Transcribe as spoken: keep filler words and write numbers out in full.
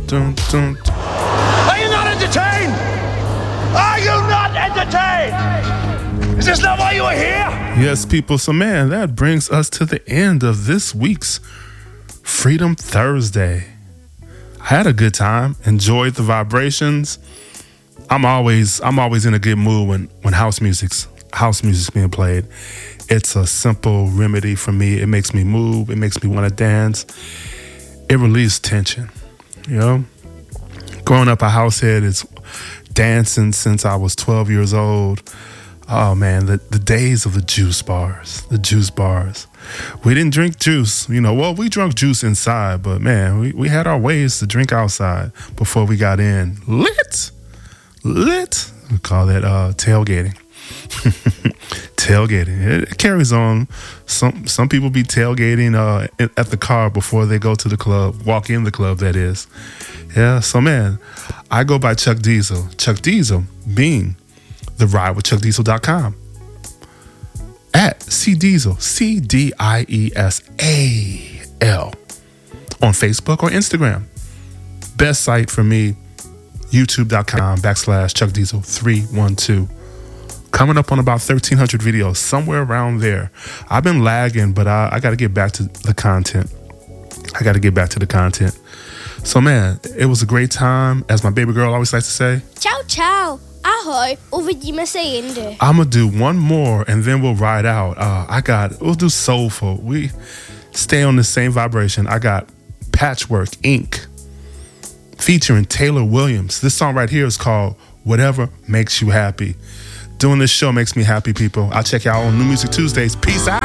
dun, dun. Are you not entertained? Are you not entertained? Is this not why you are here? Yes, people. So, man, that brings us to the end of this week's Freedom Thursday. I had a good time. Enjoyed the vibrations. I'm always, I'm always in a good mood when, when house music's house music's being played. It's a simple remedy for me. It makes me move. It makes me want to dance. It relieves tension. You know, growing up a house head is dancing since I was twelve years old. Oh man, the, the days of the juice bars, the juice bars. We didn't drink juice, you know, well, we drank juice inside, but man, we, we had our ways to drink outside before we got in. Lit, lit, we call that uh, tailgating. Tailgating, it, it carries on. Some some people be tailgating uh, at the car before they go to the club, walk in the club, that is. Yeah, so man, I go by Chuck Diesel. Chuck Diesel being the ride with chuck diesel dot com. At C Diesel, C D I E S A L, on Facebook or Instagram. Best site for me, youtube.com backslash Chuck Diesel three one two. Coming up on about thirteen hundred videos, somewhere around there. I've been lagging, but I, I got to get back to the content. I got to get back to the content. So, man, it was a great time. As my baby girl always likes to say, Ciao, ciao. Ahoj, uvidíme se jindy. I'm going to do one more and then we'll ride out. Uh, I got, we'll do Soulful. We stay on the same vibration. I got Patchwork Incorporated featuring Taylor Williams. This song right here is called Whatever Makes You Happy. Doing this show makes me happy, people. I'll check y'all on New Music Tuesdays. Peace out.